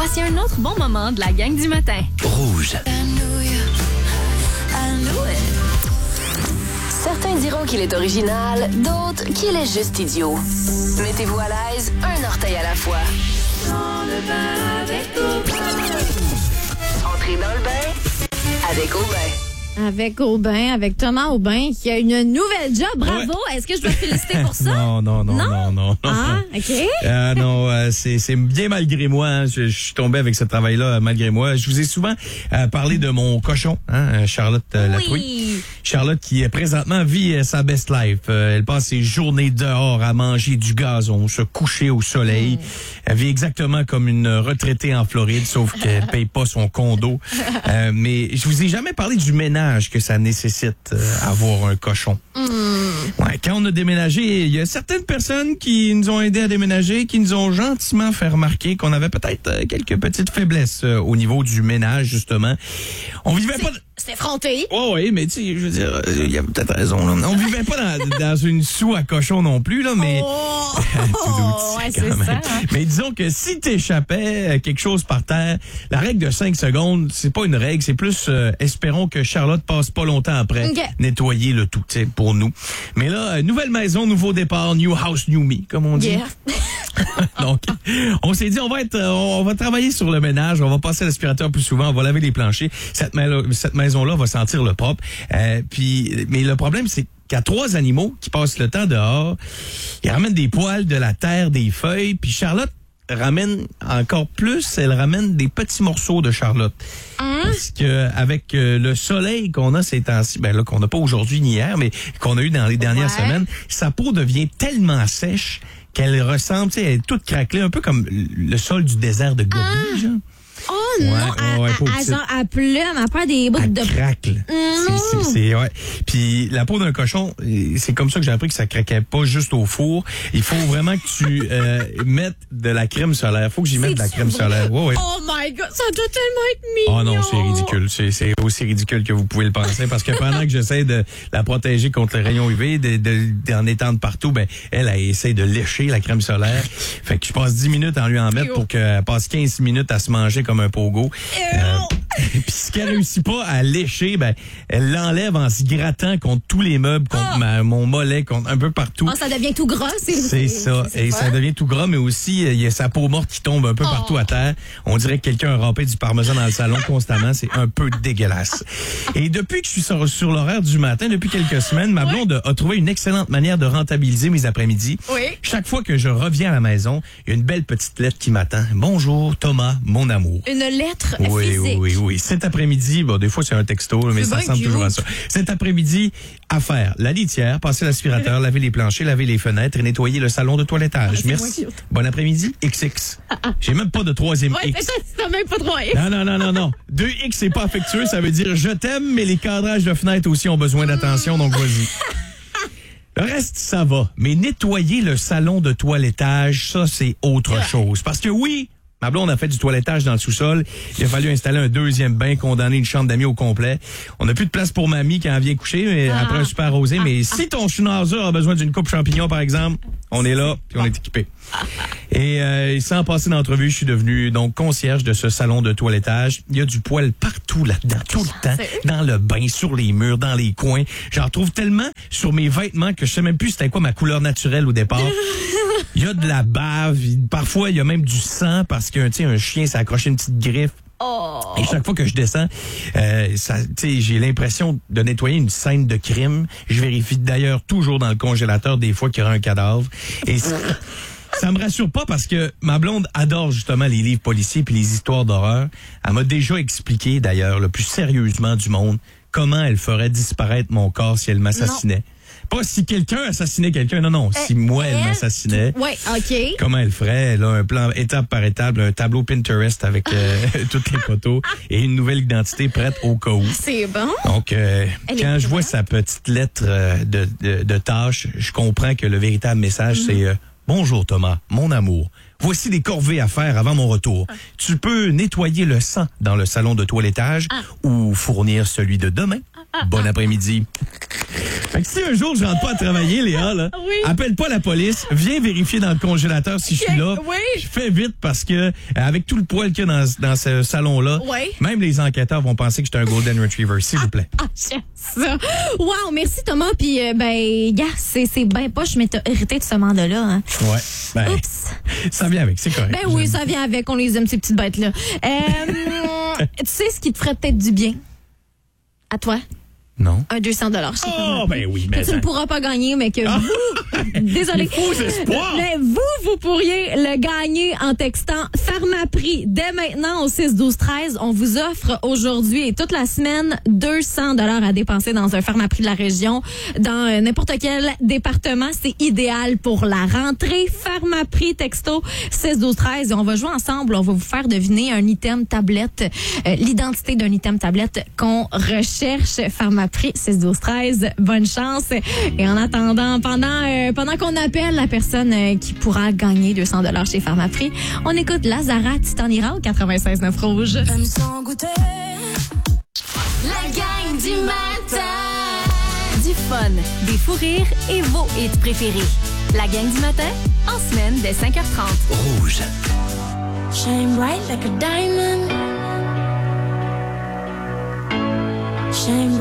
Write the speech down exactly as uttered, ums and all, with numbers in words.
Voici un autre bon moment de la gang du matin. Rouge. Certains diront qu'il est original, d'autres qu'il est juste idiot. Mettez-vous à l'aise, un orteil à la fois. Entrez dans le bain avec Aubin. Avec Aubin, avec Thomas Aubin, qui a une nouvelle job. Bravo! Ouais. Est-ce que je dois te féliciter pour ça? Non, non, non, non, non. non, Ah, OK. Euh, non, euh, c'est, c'est bien malgré moi. Hein. Je, je suis tombé avec ce travail-là euh, malgré moi. Je vous ai souvent euh, parlé de mon cochon, hein, Charlotte euh, Oui. Latouille. Charlotte qui, euh, présentement, vit euh, sa best life. Euh, elle passe ses journées dehors à manger du gazon, se coucher au soleil. Mm. Elle vit exactement comme une retraitée en Floride, sauf qu'elle paye pas son condo. Euh, mais je vous ai jamais parlé du ménage que ça nécessite euh, avoir un cochon. Mm. Ouais, quand on a déménagé, il y a certaines personnes qui nous ont aidés à déménager, qui nous ont gentiment fait remarquer qu'on avait peut-être euh, quelques petites faiblesses euh, au niveau du ménage, justement. On vivait C'est, pas... c'est effronté. Oh oui, mais tu sais, je veux dire, il y a peut-être raison. Là. On vivait pas dans, dans une soue à cochon non plus, là, mais... Oh! Tout doux, ouais, quand c'est même. ça. Hein? Mais disons que si t'échappais quelque chose par terre, la règle de cinq secondes, c'est pas une règle, c'est plus euh, espérons que Charlotte passe pas longtemps après Okay. nettoyer le tout, tu sais, pour nous. Mais là, euh, nouvelle maison, nouveau départ, new house, new me, comme on dit. Yeah. Donc, on s'est dit, on va être, euh, on va travailler sur le ménage, on va passer l'aspirateur plus souvent, on va laver les planchers. Cette, ma- cette maison-là va sentir le propre. Euh, puis, mais le problème, c'est qu'il y a trois animaux qui passent le temps dehors. Ils ramènent des poils, de la terre, des feuilles. Puis Charlotte ramène encore plus, elle ramène des petits morceaux de Charlotte. Hein? Parce que avec euh, le soleil qu'on a ces temps-ci, ben là qu'on n'a pas aujourd'hui ni hier, mais qu'on a eu dans les dernières Ouais. semaines, sa peau devient tellement sèche qu'elle ressemble, tu sais, elle est toute craquelée, un peu comme le sol du désert de Gobi, Ah. genre. Oh Ouais, non, ouais, à, ouais, à- pauvre à petite. genre à plume, à part des bouts Elle de... cracle. Non. C'est, c'est, c'est, ouais. Puis la peau d'un cochon, c'est comme ça que j'ai appris que ça craquait pas juste au four. Il faut vraiment que tu euh, mettes de la crème solaire. Faut que j'y mette de la C'est-tu crème vrai? solaire. Ouais, ouais. Oh my God, ça doit tellement être mignon. Oh non, c'est ridicule. C'est, c'est aussi ridicule que vous pouvez le penser. Parce que pendant que j'essaie de la protéger contre le rayon U V, de, de, d'en étendre partout, ben elle, elle essaie de lécher la crème solaire. Fait que je passe dix minutes à lui en mettre pour qu'elle passe quinze minutes à se manger comme un pogo. Euh, Puis ce qu'elle réussit pas à lécher, ben elle l'enlève en se grattant contre tous les meubles, contre Oh. ma, mon mollet, contre un peu partout. Oh, ça devient tout gras, c'est... C'est ça. c'est Et fun. ça devient tout gras, mais aussi, euh, il y a sa peau morte qui tombe un peu Oh. partout à terre. On dirait que quelqu'un a râpé du parmesan dans le salon constamment. C'est un peu dégueulasse. Et depuis que je suis sur, sur l'horaire du matin, depuis quelques semaines, ma blonde a trouvé une excellente manière de rentabiliser mes après-midi. Oui. Chaque fois que je reviens à la maison, il y a une belle petite lettre qui m'attend. Bonjour, Thomas, mon amour. Une lettre Oui, physique. oui, oui, oui. Cet après-midi, bon, des fois c'est un texto, là, mais C'est ça bien ressemble cute. toujours à ça. Cet après-midi, à faire la litière, passer l'aspirateur, laver les planchers, laver les fenêtres et nettoyer le salon de toilettage. Ah, c'est Merci. moins cute. Bon après-midi, X X. J'ai même pas de troisième Ouais, c'est X. ça, c'est même pas droit. Non, non, non, non, non. Deux X, c'est pas affectueux, ça veut dire je t'aime, mais les cadrages de fenêtres aussi ont besoin d'attention, donc vas-y. Le reste, ça va. Mais nettoyer le salon de toilettage, ça, c'est autre chose. Parce que oui, ma blonde a fait du toilettage dans le sous-sol. Il a fallu installer un deuxième bain, condamner une chambre d'amis au complet. On n'a plus de place pour mamie quand elle vient coucher mais Ah. après un super arrosé. Mais si ton schnauzer a besoin d'une coupe champignon, par exemple, on est là puis on est équipé. Et euh, sans passer d'entrevue, je suis devenu donc concierge de ce salon de toilettage. Il y a du poil partout là-dedans, tout le temps, dans le bain, sur les murs, dans les coins. J'en trouve tellement sur mes vêtements que je sais même plus c'était quoi ma couleur naturelle au départ. Il y a de la bave, parfois il y a même du sang parce qu'un tu sais un chien s'est accroché une petite griffe. Oh. Et chaque fois que je descends, euh, ça, tu sais, j'ai l'impression de nettoyer une scène de crime. Je vérifie d'ailleurs toujours dans le congélateur des fois qu'il y aura un cadavre. Et ça, ça me rassure pas parce que ma blonde adore justement les livres policiers puis les histoires d'horreur. Elle m'a déjà expliqué d'ailleurs le plus sérieusement du monde comment elle ferait disparaître mon corps si elle m'assassinait. Pas si quelqu'un assassinait quelqu'un, non, non, si moi elle elle, m'assassinait. Ouais, OK. Comment elle ferait? Elle a un plan étape par étape, un tableau Pinterest avec euh, toutes les photos et une nouvelle identité prête au cas où. C'est bon. Donc, euh, Elle est quand je vois vraiment- sa petite lettre euh, de, de, de tâche, je comprends que le véritable message, c'est euh, « Bonjour Thomas, mon amour. Voici des corvées à faire avant mon retour. Tu peux nettoyer le sang dans le salon de toilettage ou fournir celui de demain. Bon après-midi. » Fait que si un jour je rentre pas à travailler, Léa, là, Oui. appelle pas la police, viens vérifier dans le congélateur si je suis là. Oui. Je fais vite parce que euh, avec tout le poil qu'il y a dans, dans ce salon-là, Oui. même les enquêteurs vont penser que j'étais un Golden Retriever, s'il vous plaît. Ah, j'aime ça. Wow, merci Thomas. Puis, euh, ben, gars, c'est, c'est ben poche, mais t'as hérité de ce mandat-là. Hein. Ouais. Ben, Oups. ça vient avec, c'est correct. Ben oui, J'aime. ça vient avec. On les aime, ces petites bêtes-là. Euh, tu sais ce qui te ferait peut-être du bien? À toi? Non. Un deux cents dollars chez Oh, Pharmaprix. ben oui, mais Que tu ça- ne pourras pas gagner, mais que vous... Désolé. Faux espoirs. Mais vous, vous pourriez le gagner en textant Pharmaprix. Dès maintenant, au six douze treize, on vous offre aujourd'hui et toute la semaine deux cents dollars à dépenser dans un Pharmaprix de la région. Dans euh, n'importe quel département, c'est idéal pour la rentrée. Pharmaprix, texto six douze treize. Et on va jouer ensemble. On va vous faire deviner un item tablette, euh, l'identité d'un item tablette qu'on recherche. Pharmaprix, six douze treize. Bonne chance. Et en attendant, pendant, euh, pendant qu'on appelle la personne euh, qui pourra gagner deux cents dollars chez Pharmaprix, on écoute Lazara Titanira au quatre-vingt-seize neuf Rouge. Même sans goûter. La gang du matin. Du fun, des fous rires et vos hits préférés. La gang du matin, en semaine dès cinq heures trente. Rouge. Shine bright like a diamond. Shine